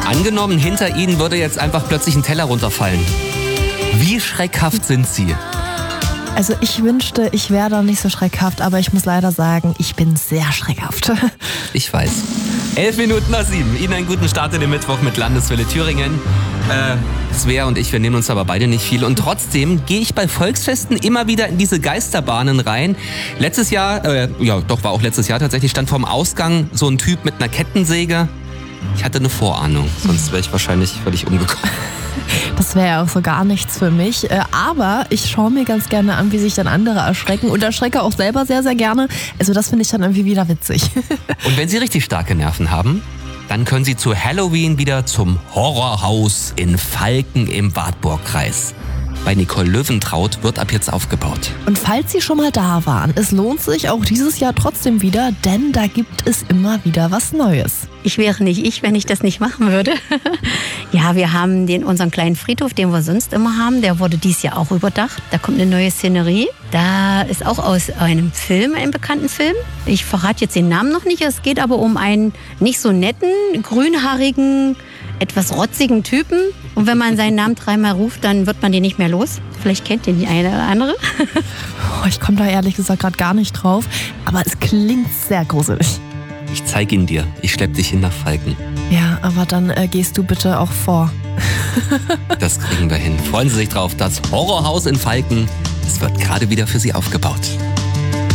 Angenommen, hinter Ihnen würde jetzt einfach plötzlich ein Teller runterfallen. Wie schreckhaft sind Sie? Also ich wünschte, ich wäre da nicht so schreckhaft, aber ich muss leider sagen, ich bin sehr schreckhaft. Ich weiß. 7:11. Ihnen einen guten Start in den Mittwoch mit Landeswelle Thüringen. Svea und ich, wir nehmen uns aber beide nicht viel. Und trotzdem gehe ich bei Volksfesten immer wieder in diese Geisterbahnen rein. Letztes Jahr, war auch letztes Jahr tatsächlich, stand vorm Ausgang so ein Typ mit einer Kettensäge. Ich hatte eine Vorahnung, sonst wäre ich wahrscheinlich völlig umgekommen. Das wäre ja auch so gar nichts für mich. Aber ich schaue mir ganz gerne an, wie sich dann andere erschrecken. Und erschrecke auch selber sehr, sehr gerne. Also das finde ich dann irgendwie wieder witzig. Und wenn Sie richtig starke Nerven haben, dann können Sie zu Halloween wieder zum Horrorhaus in Falken im Wartburgkreis. Bei Nicole Löwentraut wird ab jetzt aufgebaut. Und falls Sie schon mal da waren, es lohnt sich auch dieses Jahr trotzdem wieder, denn da gibt es immer wieder was Neues. Ich wäre nicht ich, wenn ich das nicht machen würde. Ja, wir haben unseren kleinen Friedhof, den wir sonst immer haben, der wurde dieses Jahr auch überdacht. Da kommt eine neue Szenerie. Da ist auch aus einem bekannten Film. Ich verrate jetzt den Namen noch nicht. Es geht aber um einen nicht so netten, grünhaarigen, etwas rotzigen Typen. Und wenn man seinen Namen 3-mal ruft, dann wird man den nicht mehr los. Vielleicht kennt den die eine oder andere. Ich komme da ehrlich gesagt gerade gar nicht drauf. Aber es klingt sehr gruselig. Ich zeige ihn dir. Ich schlepp dich hin nach Falken. Ja, aber dann gehst du bitte auch vor. Das kriegen wir hin. Freuen Sie sich drauf. Das Horrorhaus in Falken, es wird gerade wieder für Sie aufgebaut.